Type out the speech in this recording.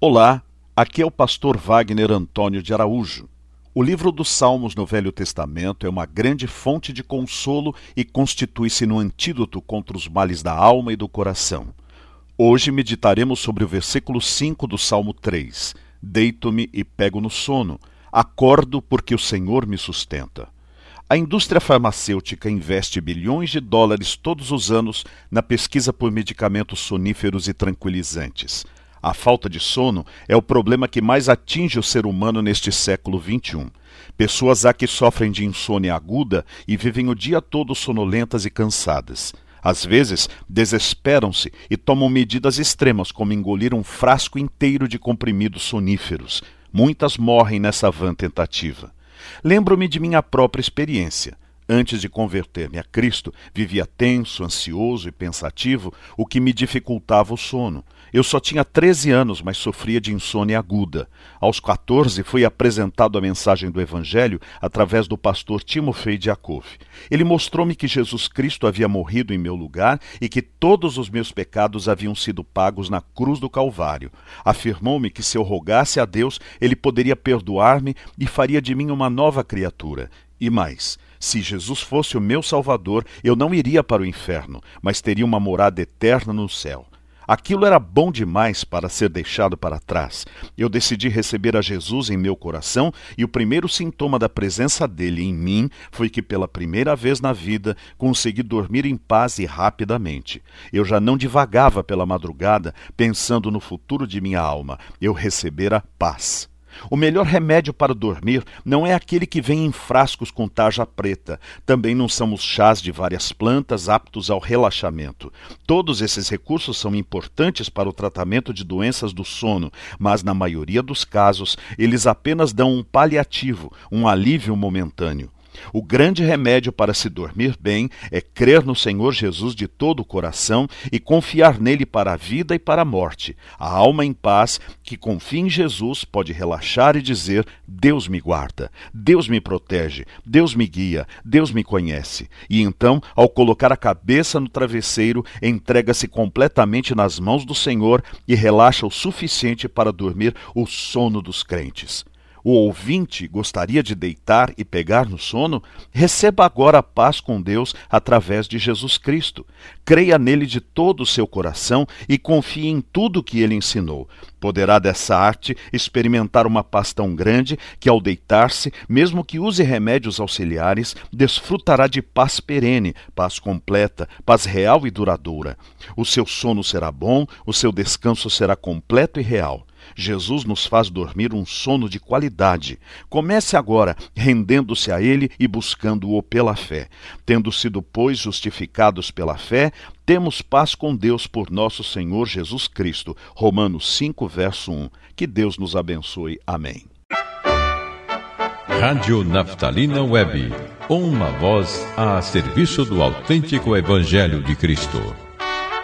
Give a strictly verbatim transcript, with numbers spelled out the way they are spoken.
Olá, aqui é o pastor Wagner Antônio de Araújo. O livro dos Salmos no Velho Testamento é uma grande fonte de consolo e constitui-se no antídoto contra os males da alma e do coração. Hoje meditaremos sobre o versículo cinco do Salmo três. Deito-me e pego no sono, acordo porque o Senhor me sustenta. A indústria farmacêutica investe bilhões de dólares todos os anos na pesquisa por medicamentos soníferos e tranquilizantes. A falta de sono é o problema que mais atinge o ser humano neste século vinte e um. Pessoas há que sofrem de insônia aguda e vivem o dia todo sonolentas e cansadas. Às vezes, desesperam-se e tomam medidas extremas, como engolir um frasco inteiro de comprimidos soníferos. Muitas morrem nessa vã tentativa. Lembro-me de minha própria experiência. Antes de converter-me a Cristo, vivia tenso, ansioso e pensativo, o que me dificultava o sono. Eu só tinha treze anos, mas sofria de insônia aguda. Aos quatorze, fui apresentado a mensagem do Evangelho através do pastor Timofei Diakov. Ele mostrou-me que Jesus Cristo havia morrido em meu lugar e que todos os meus pecados haviam sido pagos na cruz do Calvário. Afirmou-me que se eu rogasse a Deus, Ele poderia perdoar-me e faria de mim uma nova criatura. E mais, se Jesus fosse o meu Salvador, eu não iria para o inferno, mas teria uma morada eterna no céu. Aquilo era bom demais para ser deixado para trás. Eu decidi receber a Jesus em meu coração e o primeiro sintoma da presença dele em mim foi que pela primeira vez na vida consegui dormir em paz e rapidamente. Eu já não divagava pela madrugada pensando no futuro de minha alma. Eu recebera paz. O melhor remédio para dormir não é aquele que vem em frascos com tarja preta. Também não são os chás de várias plantas aptos ao relaxamento. Todos esses recursos são importantes para o tratamento de doenças do sono, mas na maioria dos casos eles apenas dão um paliativo, um alívio momentâneo. O grande remédio para se dormir bem é crer no Senhor Jesus de todo o coração e confiar nele para a vida e para a morte. A alma em paz, que confia em Jesus, pode relaxar e dizer: Deus me guarda, Deus me protege, Deus me guia, Deus me conhece. E então, ao colocar a cabeça no travesseiro, entrega-se completamente nas mãos do Senhor e relaxa o suficiente para dormir o sono dos crentes. O ouvinte gostaria de deitar e pegar no sono? Receba agora a paz com Deus através de Jesus Cristo. Creia nele de todo o seu coração e confie em tudo que ele ensinou. Poderá dessa arte experimentar uma paz tão grande que ao deitar-se, mesmo que use remédios auxiliares, desfrutará de paz perene, paz completa, paz real e duradoura. O seu sono será bom, o seu descanso será completo e real. Jesus nos faz dormir um sono de qualidade. Comece agora rendendo-se a Ele e buscando-o pela fé. Tendo sido, pois, justificados pela fé, temos paz com Deus por nosso Senhor Jesus Cristo. Romanos cinco, verso um. Que Deus nos abençoe. Amém. Rádio Naftalina Web, uma voz a serviço do autêntico Evangelho de Cristo.